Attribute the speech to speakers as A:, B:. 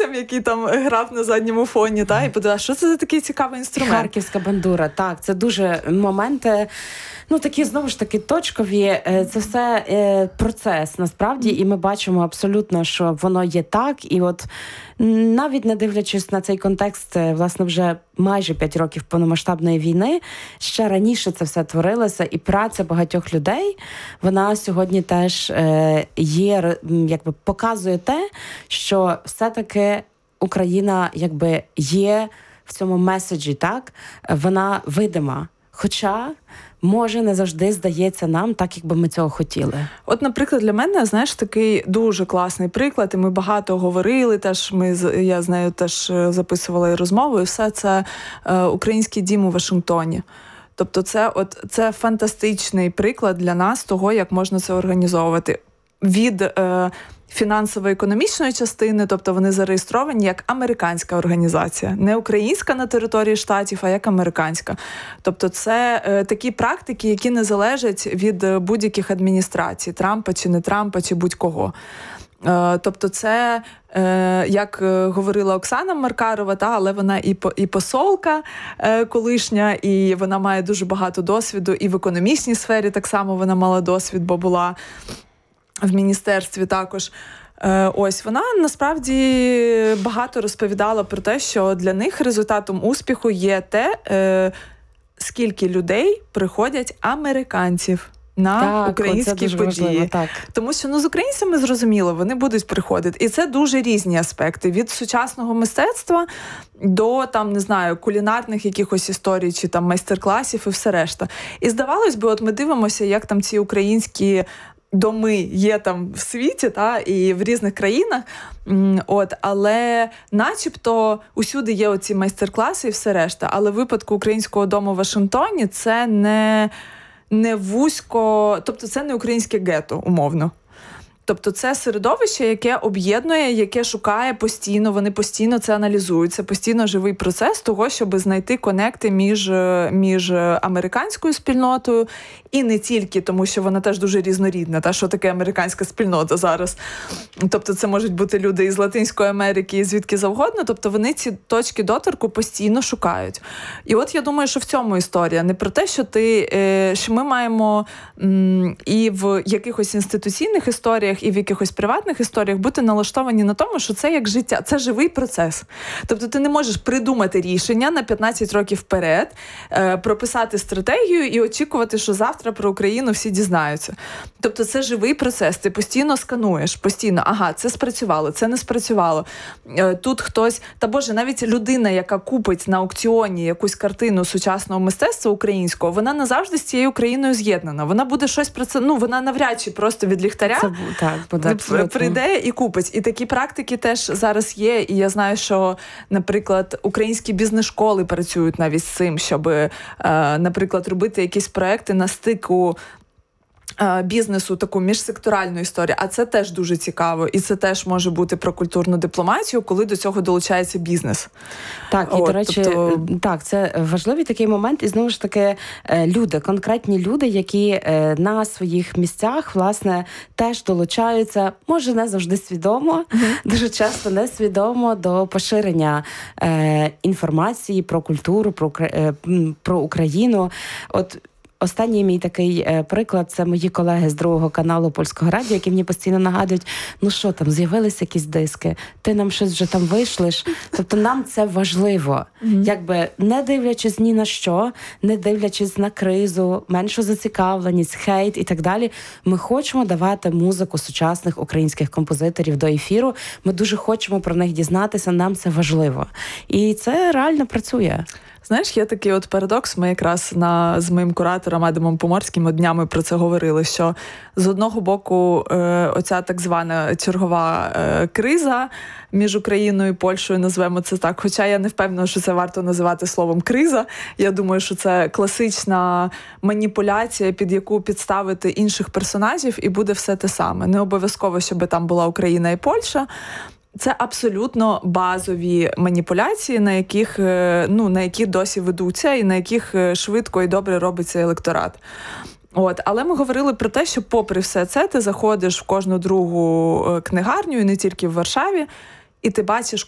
A: дідусем, який там грав на задньому фоні, та, і подивилася, що це за такий цікавий інструмент.
B: Харківська бандура, так, це дуже моменти, такі, знову ж таки, точкові, це все процес, насправді, і ми бачимо абсолютно, що воно є так, і от навіть не дивлячись на цей контекст, власне, вже майже 5 років повномасштабної війни, ще раніше це все творилося, і праця багатьох людей, вона сьогодні теж є, якби показує те, що все-таки Україна, якби, є в цьому меседжі, так? Вона видима. Хоча, може, не завжди здається нам так, як би ми цього хотіли.
A: От, наприклад, для мене, знаєш, такий дуже класний приклад, і ми багато говорили, теж я з нею теж записувала розмову, і все це український дім у Вашингтоні. Тобто це фантастичний приклад для нас того, як можна це організовувати. Від фінансово-економічної частини, тобто вони зареєстровані як американська організація. Не українська на території штатів, а як американська. Тобто це такі практики, які не залежать від будь-яких адміністрацій, Трампа чи не Трампа, чи будь-кого. Тобто це, як говорила Оксана Маркарова, але вона і посолка колишня, і вона має дуже багато досвіду, і в економічній сфері так само вона мала досвід, бо була в міністерстві також. Ось, вона насправді багато розповідала про те, що для них результатом успіху є те, скільки людей приходять американців на українські події.
B: Важливо, так.
A: Тому що з українцями зрозуміло, вони будуть приходити. І це дуже різні аспекти. Від сучасного мистецтва до, там, не знаю, кулінарних якихось історій, чи там майстер-класів і все решта. І здавалось би, от ми дивимося, як там ці українські доми є там в світі, і в різних країнах, але начебто усюди є оці майстер-класи і все решта. Але в випадку українського дому в Вашингтоні це не вузько, тобто це не українське гетто, умовно. Тобто це середовище, яке об'єднує, яке шукає постійно, вони постійно це аналізують. Це постійно живий процес того, щоб знайти конекти між американською спільнотою і не тільки, тому що вона теж дуже різнорідна. Що таке американська спільнота зараз? Тобто це можуть бути люди із Латинської Америки, і звідки завгодно. Тобто вони ці точки доторку постійно шукають. І от я думаю, що в цьому історія. Не про те, що ми маємо і в якихось інституційних історіях, і в якихось приватних історіях бути налаштовані на тому, що це як життя, це живий процес. Тобто ти не можеш придумати рішення на 15 років вперед, прописати стратегію і очікувати, що завтра про Україну всі дізнаються. Тобто це живий процес, ти постійно скануєш, ага, це спрацювало, це не спрацювало. Тут хтось, навіть людина, яка купить на аукціоні якусь картину сучасного мистецтва українського, вона назавжди з цією Україною з'єднана. Вона буде щось про це, вона навряд чи просто від ліхтаря прийде і купить. І такі практики теж зараз є. І я знаю, що, наприклад, українські бізнес-школи працюють навіть з цим, щоб, наприклад, робити якісь проекти на стику бізнесу, таку міжсекторальну історію. А це теж дуже цікаво. І це теж може бути про культурну дипломатію, коли до цього долучається бізнес.
B: Так, і, до речі, так, це важливий такий момент. І, знову ж таки, конкретні люди, які на своїх місцях, власне, теж долучаються, може, не завжди свідомо, дуже часто несвідомо до поширення інформації про культуру, про Україну. От останній мій такий приклад – це мої колеги з другого каналу Польського радіо, які мені постійно нагадують, що там, з'явилися якісь диски, ти нам щось вже там вишлеш. Тобто нам це важливо. Якби не дивлячись ні на що, не дивлячись на кризу, меншу зацікавленість, хейт і так далі, ми хочемо давати музику сучасних українських композиторів до ефіру. Ми дуже хочемо про них дізнатися, нам це важливо. І це реально працює.
A: Знаєш, є такий от парадокс, ми якраз з моїм куратором Адамом Поморським днями про це говорили, що з одного боку оця так звана чергова криза між Україною і Польщею, назвемо це так, хоча я не впевнена, що це варто називати словом криза. Я думаю, що це класична маніпуляція, під яку підставити інших персонажів, і буде все те саме. Не обов'язково, щоб там була Україна і Польща. Це абсолютно базові маніпуляції, на які досі ведуться і на яких швидко і добре робиться електорат. Але ми говорили про те, що попри все це, ти заходиш в кожну другу книгарню, і не тільки в Варшаві, і ти бачиш